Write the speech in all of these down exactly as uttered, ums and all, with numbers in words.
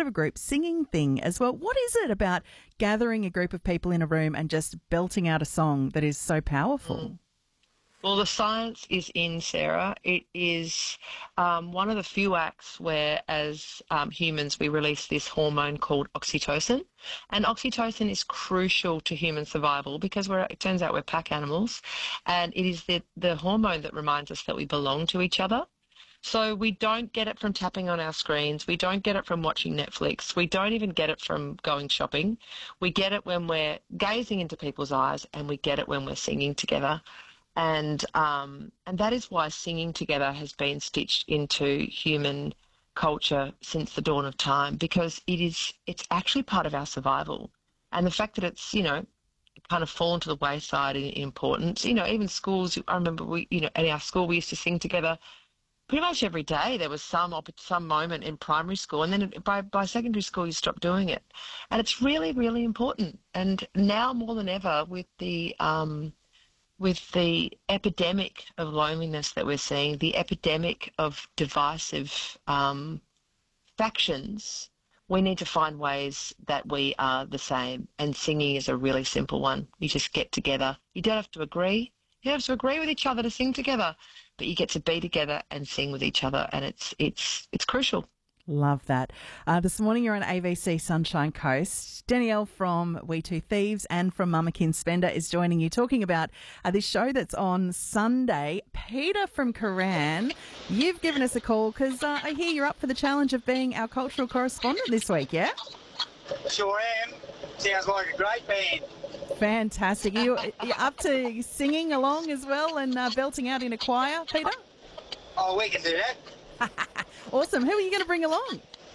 part of a group singing thing as well. What is it about gathering a group of people in a room and just belting out a song that is so powerful? Mm. Well, the science is in, Sarah. It is um, one of the few acts where, as um, humans, we release this hormone called oxytocin. And oxytocin is crucial to human survival because we're, it turns out we're pack animals. And it is the, the hormone that reminds us that we belong to each other. So we don't get it from tapping on our screens. We don't get it from watching Netflix. We don't even get it from going shopping. We get it when we're gazing into people's eyes, and we get it when we're singing together. And um, and that is why singing together has been stitched into human culture since the dawn of time, because it is it's actually part of our survival. And the fact that it's, you know, kind of fallen to the wayside in importance. You know, even schools, I remember we, you know, at our school we used to sing together pretty much every day. There was some some moment in primary school, and then by, by secondary school you stop doing it. And it's really, really important. And now more than ever with the... Um, with the epidemic of loneliness that we're seeing, the epidemic of divisive um, factions, we need to find ways that we are the same. And singing is a really simple one. You just get together. You don't have to agree. You don't have to agree with each other to sing together, but you get to be together and sing with each other, and it's it's it's crucial. Love that. Uh, this morning you're on A B C Sunshine Coast. Danielle from We Two Thieves and from Mamakin Spender is joining you, talking about uh, this show that's on Sunday. Peter from Koran, you've given us a call because uh, I hear you're up for the challenge of being our cultural correspondent this week, yeah? Sure am. Sounds like a great band. Fantastic. You, you're up to singing along as well and uh, belting out in a choir, Peter? Oh, we can do that. Awesome. Who are you going to bring along?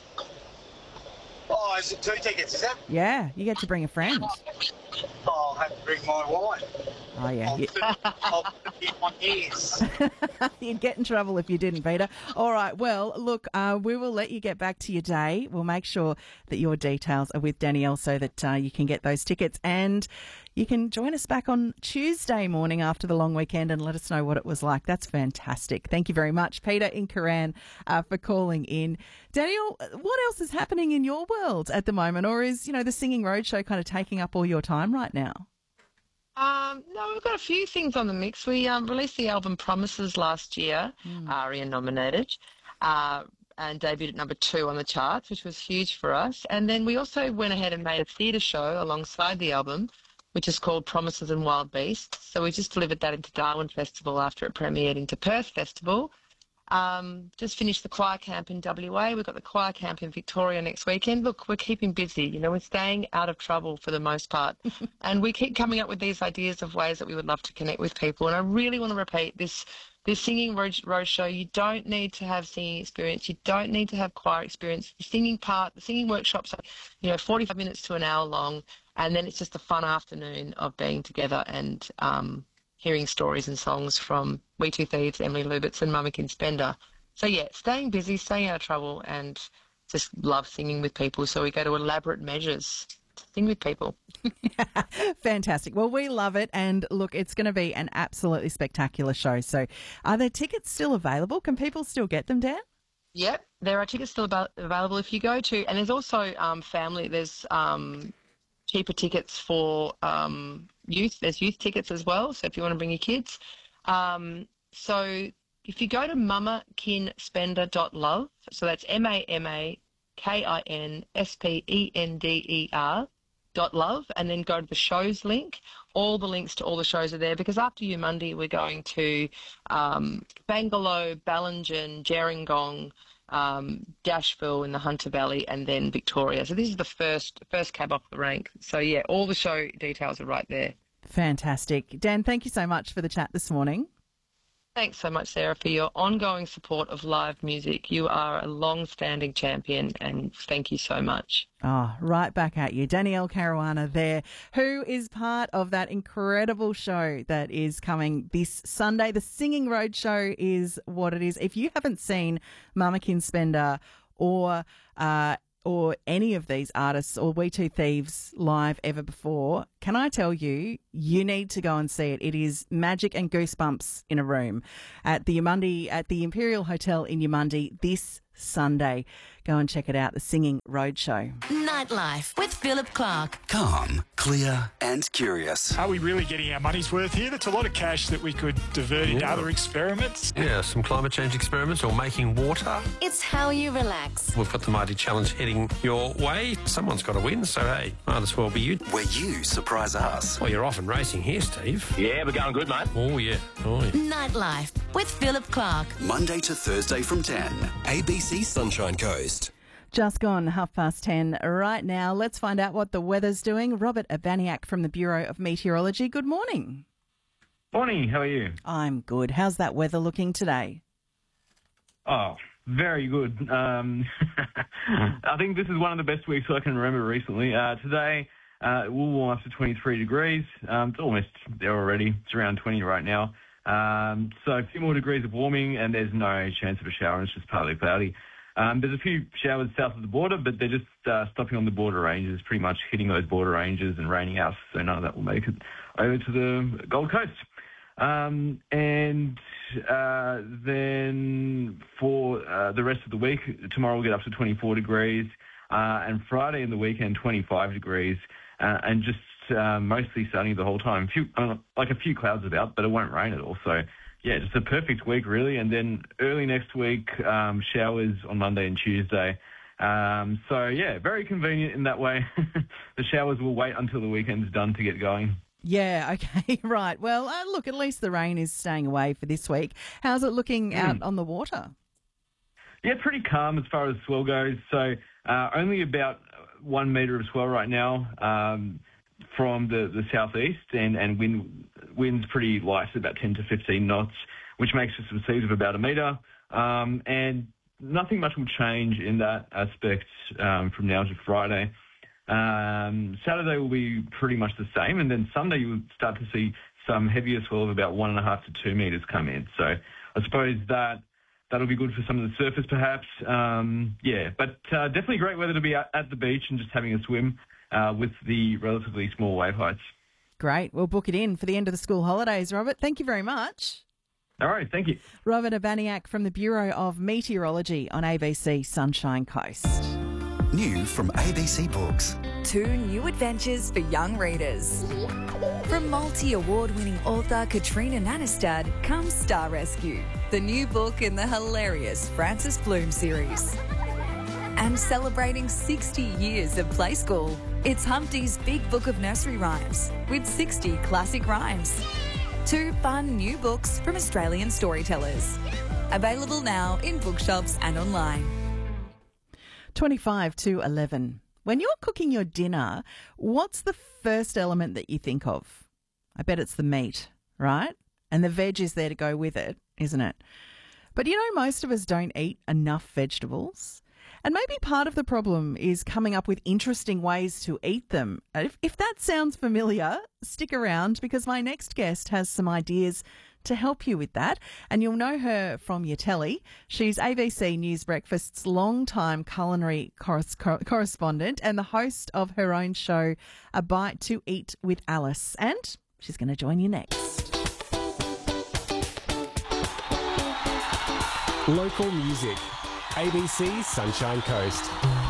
Oh, is it two tickets, is it? Yeah, you get to bring a friend. Oh, I'll have to bring my wife. Oh, yeah. I'll, You- put, I'll put it in my ears. You'd get in trouble if you didn't, Peter. All right. Well, look, uh, we will let you get back to your day. We'll make sure that your details are with Danielle so that uh, you can get those tickets. And you can join us back on Tuesday morning after the long weekend and let us know what it was like. That's fantastic. Thank you very much, Peter in Koran, uh, for calling in. Danielle, what else is happening in your world at the moment? Or is, you know, the Singing Roadshow kind of taking up all your time right now? Um, no, we've got a few things on the mix. We um, released the album Promises last year, Mm. ARIA nominated, uh, and debuted at number two on the charts, which was huge for us. And then we also went ahead and made a theatre show alongside the album, which is called Promises and Wild Beasts. So we just delivered that into Darwin Festival after it premiered into Perth Festival. Um, just finished the choir camp in W A. We've got the choir camp in Victoria next weekend. Look, we're keeping busy. You know, we're staying out of trouble for the most part. And we keep coming up with these ideas of ways that we would love to connect with people. And I really want to repeat this, this Singing Road, road Show. You don't need to have singing experience. You don't need to have choir experience. The singing part, the singing workshops are, you know, forty-five minutes to an hour long. And then it's just a fun afternoon of being together and um, hearing stories and songs from We Two Thieves, Emily Lubitz and Mamakin Spender. So, yeah, staying busy, staying out of trouble, and just love singing with people. So we go to elaborate measures to sing with people. Fantastic. Well, we love it. And look, it's going to be an absolutely spectacular show. So are there tickets still available? Can people still get them, Dan? Yep, there are tickets still about, available if you go to, and there's also um, family, there's um, cheaper tickets for um, youth. There's youth tickets as well, so if you want to bring your kids. Um, so if you go to mamakinspender dot love, so that's M A M A K I N S P E N D E R dot love, and then go to the shows link. All the links to all the shows are there, because after you Monday, we're going to um, Bangalore, Ballingen, Gerringong, um, Dashville in the Hunter Valley, and then Victoria. So this is the first first cab off the rank. So, yeah, all the show details are right there. Fantastic. Dan, thank you so much for the chat this morning. Thanks so much, Sarah, for your ongoing support of live music. You are a long-standing champion, and thank you so much. Oh, right back at you. Danielle Caruana there, who is part of that incredible show that is coming this Sunday. The Singing Roadshow is what it is. If you haven't seen Mamakin Spender or uh, or saw any of these artists or We Two Thieves live ever before, can I tell you, you need to go and see it. It is magic and goosebumps in a room at the Yamundi, at the Imperial Hotel in Yamundi this Sunday. Go and check it out, the Singing Roadshow. Nightlife with Philip Clark. Calm, clear and curious. Are we really getting our money's worth here? That's a lot of cash that we could divert into Yeah. other experiments. Yeah, some climate change experiments or making water. It's how you relax. We've got the Mighty Challenge heading your way. Someone's got to win, so hey, might as well be you. Where you surprise us. Well, you're off and racing here, Steve. Yeah, we're going good, mate. Oh, yeah. Oh, yeah. Nightlife with Philip Clark. Monday to Thursday from ten. A B C Sunshine Coast. Just gone half past ten right now. Let's find out what the weather's doing. Robert Abaniak from the Bureau of Meteorology. Good morning. Morning, how are you? I'm good. How's that weather looking today? Oh, very good. Um, I think this is one of the best weeks I can remember recently. Uh, today, uh, it will warm up to twenty-three degrees. Um, it's almost there already. It's around twenty right now. Um, so a few more degrees of warming, and there's no chance of a shower. It's just partly cloudy. Um, there's a few showers south of the border, but they're just uh, stopping on the border ranges, pretty much hitting those border ranges and raining out, so none of that will make it over to the Gold Coast. Um, and uh, then for uh, the rest of the week, tomorrow we'll get up to twenty-four degrees, uh, and Friday and the weekend twenty-five degrees, uh, and just uh, mostly sunny the whole time. Few, uh, like a few clouds about, but it won't rain at all. So yeah, just a perfect week really. And then early next week, um, showers on Monday and Tuesday. Um, so yeah, very convenient in that way. The showers will wait until the weekend's done to get going. Yeah, okay, right. Well, uh, look, at least the rain is staying away for this week. How's it looking Mm. out on the water? Yeah, pretty calm as far as swell goes. So uh, only about one metre of swell right now um, from the, the southeast, and, and wind wind's pretty light, about ten to fifteen knots, which makes us receive of about a metre. Um, and nothing much will change in that aspect um, from now to Friday. Um, Saturday will be pretty much the same, and then Sunday you will start to see some heavier swell of about one and a half to two metres come in. So I suppose that that'll be good for some of the surfers perhaps. Um, yeah, but uh, definitely great weather to be at, at the beach and just having a swim uh, with the relatively small wave heights. Great. We'll book it in for the end of the school holidays, Robert. Thank you very much. All right, thank you. Robert Abaniak from the Bureau of Meteorology on A B C Sunshine Coast. New from A B C Books. Two new adventures for young readers. From multi-award-winning author Katrina Nanestad comes Star Rescue, the new book in the hilarious Frances Bloom series. And celebrating sixty years of Play School, it's Humpty's Big Book of Nursery Rhymes with sixty classic rhymes. Two fun new books from Australian storytellers. Available now in bookshops and online. twenty-five to eleven. When you're cooking your dinner, what's the first element that you think of? I bet it's the meat, right? And the veg is there to go with it, isn't it? But you know, most of us don't eat enough vegetables. And maybe part of the problem is coming up with interesting ways to eat them. If, if that sounds familiar, stick around because my next guest has some ideas to help you with that. And you'll know her from your telly. She's A B C News Breakfast's longtime culinary corres- correspondent and the host of her own show, A Bite to Eat with Alice. And she's going to join you next. Local music. A B C Sunshine Coast.